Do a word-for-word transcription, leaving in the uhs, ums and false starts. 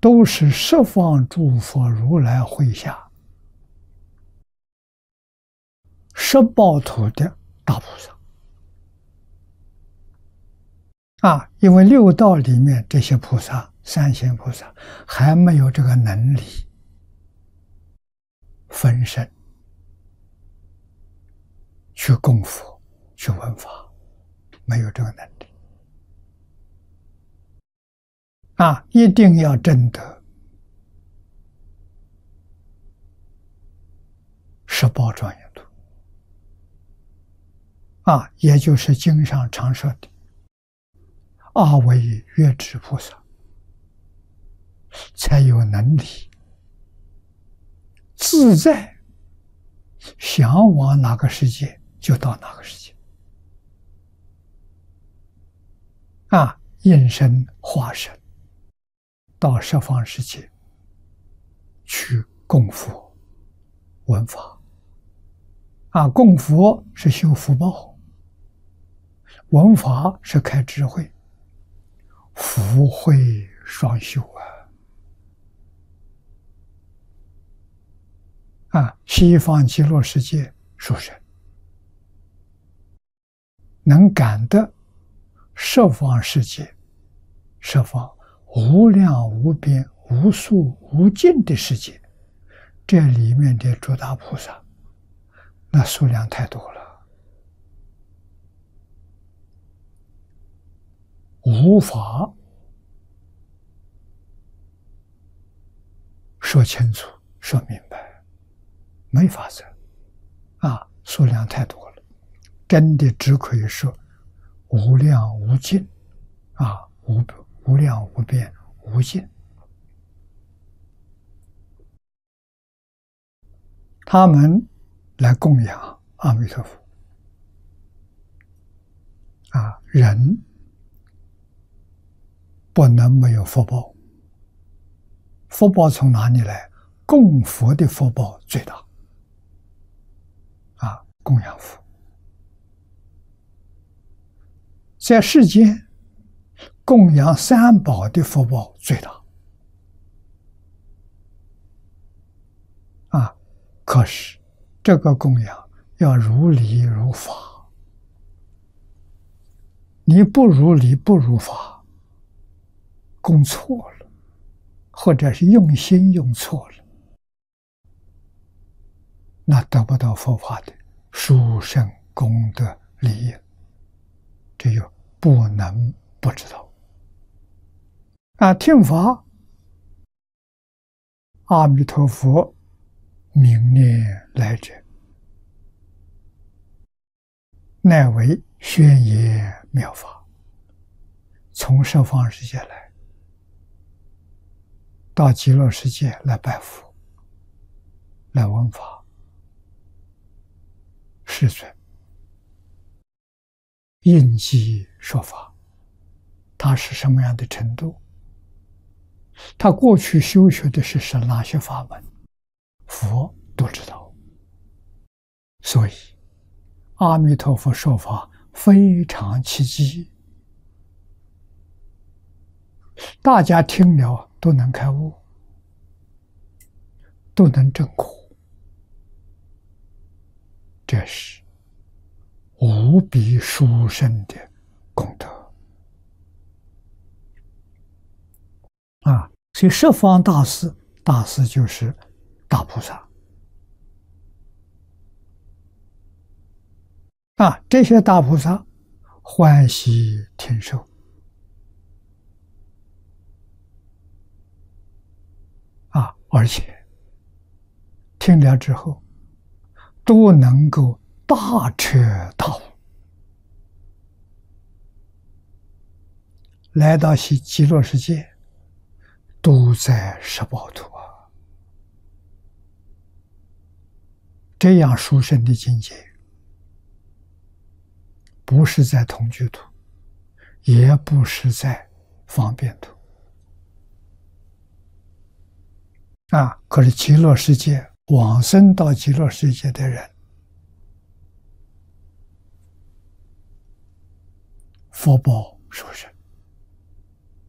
都是十方诸佛如来会下十报土的大菩萨啊！因为六道里面这些菩萨、三贤菩萨还没有这个能力分身去供佛、去闻法，没有这个能力啊！一定要证得十报庄严土啊，也就是经上常说的阿惟越致菩萨，才有能力自在想往哪个世界就到哪个世界啊，应身化身到十方世界去供佛闻法啊，供佛是修福报，闻法是开智慧，福慧双修啊！啊，西方极乐世界殊胜，能感得十方世界、十方无量无边、无数无尽的世界，这里面的诸大菩萨，那数量太多了，无法说清楚、说明白，没法子啊，数量太多了，真的只可以说无量无尽啊，无无量无边无尽。他们来供养阿弥陀佛啊，人不能没有福报，福报从哪里来？供佛的福报最大啊，供养佛。在世间供养三宝的福报最大啊，可是这个供养要如理如法，你不如理不如法，供错了，或者是用心用错了，那得不到佛法的殊胜功德利益，这就不能不知道啊！听法，阿弥陀佛名念来者，乃为宣言妙法，从十方世界来到极乐世界来拜佛，来闻法，世尊应机说法，他是什么样的程度？他过去修学的是是哪些法门？佛都知道，所以阿弥陀佛说法非常契机，大家听了都能开悟，都能证苦，这是无比殊胜的功德啊！所以十方大士，大士就是大菩萨啊！这些大菩萨欢喜听受啊，而且听了之后都能够大彻大悟，来到西极乐世界都在十报土啊！这样殊胜的境界，不是在同居土，也不是在方便土啊！可是极乐世界往生到极乐世界的人，福报殊胜